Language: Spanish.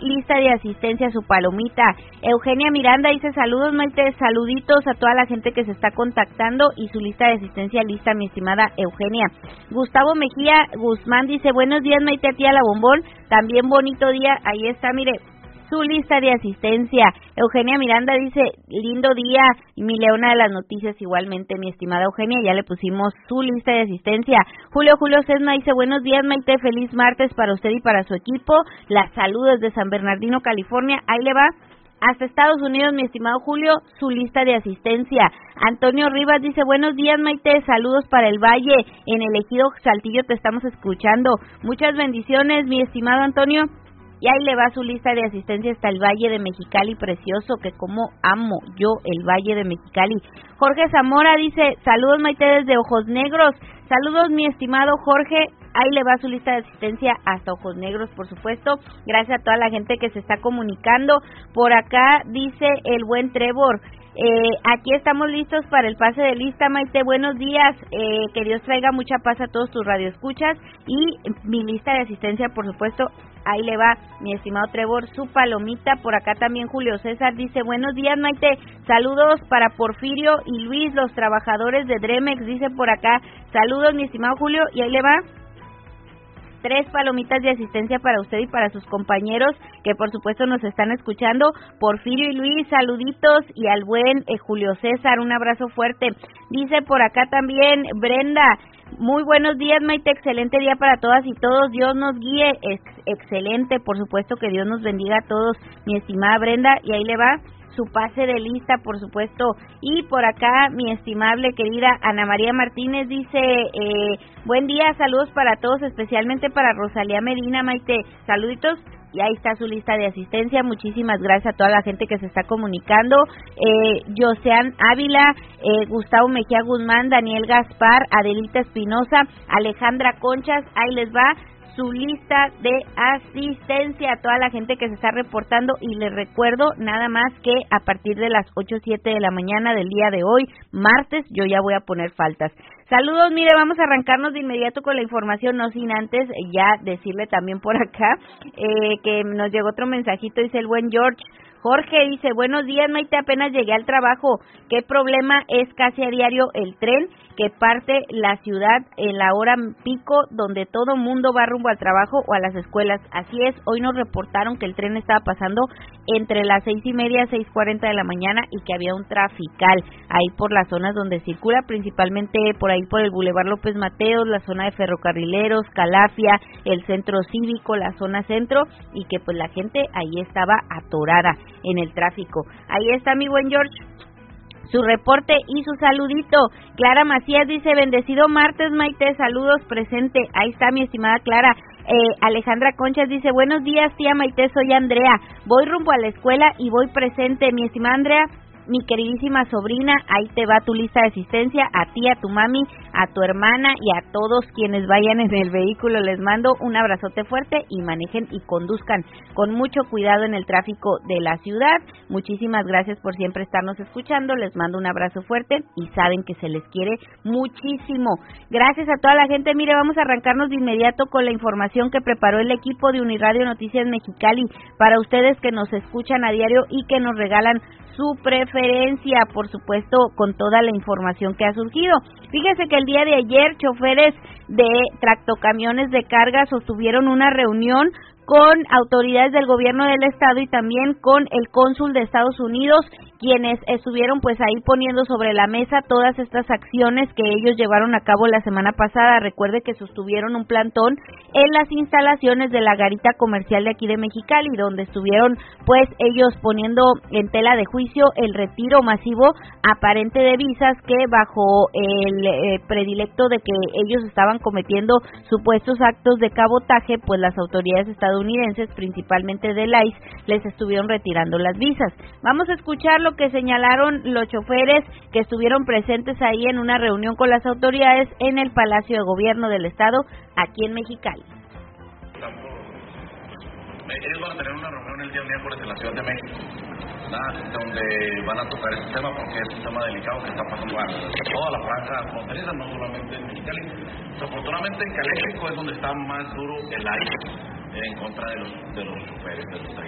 lista de asistencia, su palomita. Eugenia Miranda dice, saludos Maite, saluditos a toda la gente que se está contactando y su lista de asistencia lista, mi estimada Eugenia. Gustavo Mejía Guzmán dice, buenos días Maite, a ti a la bombón, también bonito día, ahí está, mire, su lista de asistencia. Eugenia Miranda dice, lindo día, y mi leona de las noticias igualmente, mi estimada Eugenia, ya le pusimos su lista de asistencia. Julio Sesma dice, buenos días Maite, feliz martes para usted y para su equipo, las saludos de San Bernardino, California, ahí le va. Hasta Estados Unidos, mi estimado Julio, su lista de asistencia. Antonio Rivas dice, buenos días Maite, saludos para el Valle, en el Ejido Saltillo te estamos escuchando. Muchas bendiciones, mi estimado Antonio. Y ahí le va su lista de asistencia hasta el Valle de Mexicali, precioso, que como amo yo el Valle de Mexicali. Jorge Zamora dice, saludos Maite desde Ojos Negros. Saludos mi estimado Jorge, ahí le va su lista de asistencia hasta Ojos Negros, por supuesto. Gracias a toda la gente que se está comunicando. Por acá dice el buen Trevor, aquí estamos listos para el pase de lista, Maite, buenos días, que Dios traiga mucha paz a todos tus radioescuchas y mi lista de asistencia, por supuesto, ahí le va mi estimado Trevor, su palomita. Por acá también Julio César dice, buenos días Maite, saludos para Porfirio y Luis, los trabajadores de Dremex, dice por acá, saludos mi estimado Julio, y ahí le va 3 palomitas de asistencia para usted y para sus compañeros que por supuesto nos están escuchando. Porfirio y Luis, saluditos, y al buen Julio César, un abrazo fuerte. Dice por acá también Brenda, muy buenos días Maite, excelente día para todas y todos, Dios nos guíe, excelente, por supuesto que Dios nos bendiga a todos, mi estimada Brenda, y ahí le va su pase de lista, por supuesto. Y por acá mi estimable querida Ana María Martínez dice, buen día, saludos para todos, especialmente para Rosalía Medina, Maite, saluditos. Y ahí está su lista de asistencia. Muchísimas gracias a toda la gente que se está comunicando. Josean Ávila, Gustavo Mejía Guzmán, Daniel Gaspar, Adelita Espinosa, Alejandra Conchas, ahí les va su lista de asistencia a toda la gente que se está reportando, y les recuerdo nada más que a partir de las 8:07 de la mañana del día de hoy, martes, yo ya voy a poner faltas. Saludos, mire, vamos a arrancarnos de inmediato con la información, no sin antes ya decirle también por acá que nos llegó otro mensajito, dice el buen Jorge dice, buenos días Maite, apenas llegué al trabajo, ¿qué problema es casi a diario el tren que parte la ciudad en la hora pico donde todo mundo va rumbo al trabajo o a las escuelas? Así es, hoy nos reportaron que el tren estaba pasando entre las 6:30 y 6:40 de la mañana y que había un trafical ahí por las zonas donde circula, principalmente por ahí por el Boulevard López Mateos, la zona de ferrocarrileros, Calafia, el centro cívico, la zona centro, y que pues la gente ahí estaba atorada en el tráfico. Ahí está mi buen George, su reporte y su saludito. Clara Macías dice, bendecido martes Maite, saludos, presente. Ahí está mi estimada Clara. Alejandra Conchas dice, buenos días tía Maite, soy Andrea, voy rumbo a la escuela y voy presente. Mi estimada Andrea, mi queridísima sobrina, ahí te va tu lista de asistencia, a ti, a tu mami, a tu hermana y a todos quienes vayan en el vehículo. Les mando un abrazote fuerte y manejen y conduzcan con mucho cuidado en el tráfico de la ciudad. Muchísimas gracias por siempre estarnos escuchando, les mando un abrazo fuerte y saben que se les quiere muchísimo. Gracias a toda la gente. Mire, vamos a arrancarnos de inmediato con la información que preparó el equipo de Uniradio Noticias Mexicali para ustedes que nos escuchan a diario y que nos regalan su preferencia, por supuesto, con toda la información que ha surgido. Fíjese que el día de ayer choferes de tractocamiones de carga sostuvieron una reunión con autoridades del gobierno del estado y también con el cónsul de Estados Unidos, quienes estuvieron pues ahí poniendo sobre la mesa todas estas acciones que ellos llevaron a cabo la semana pasada. Recuerde que sostuvieron un plantón en las instalaciones de la garita comercial de aquí de Mexicali, donde estuvieron pues ellos poniendo en tela de juicio el retiro masivo aparente de visas que bajo el predilecto de que ellos estaban cometiendo supuestos actos de cabotaje, pues las autoridades estadounidenses, principalmente del ICE, les estuvieron retirando las visas. Vamos a escuchar lo que señalaron los choferes que estuvieron presentes ahí en una reunión con las autoridades en el Palacio de Gobierno del Estado, aquí en Mexicali. Ellos van a tener una reunión el día miércoles en la Ciudad de México, donde van a tocar este tema porque es un tema delicado que está pasando a toda la franja fronteriza, no solamente en Mexicali. Desafortunadamente en Caléxico es donde está más duro el ICE en contra de los choferes, de los